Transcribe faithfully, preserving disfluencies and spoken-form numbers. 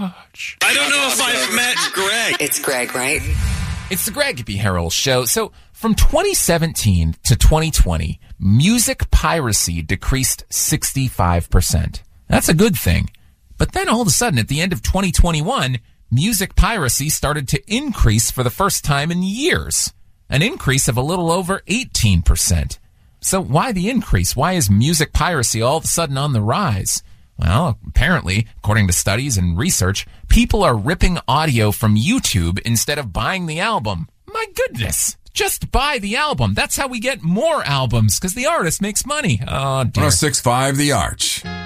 Arch. I don't know if I've met Greg. It's Greg, right? It's the Greg B. Harrell Show. So from twenty seventeen to twenty twenty, music piracy decreased sixty-five percent. That's a good thing. But then all of a sudden, at the end of twenty twenty-one, music piracy started to increase for the first time in years. An increase of a little over eighteen percent. So why the increase? Why is music piracy all of a sudden on the rise? Well, apparently, according to studies and research, people are ripping audio from YouTube instead of buying the album. My goodness. Just buy the album. That's how we get more albums, because the artist makes money. Oh, dear. one oh six point five The Arch.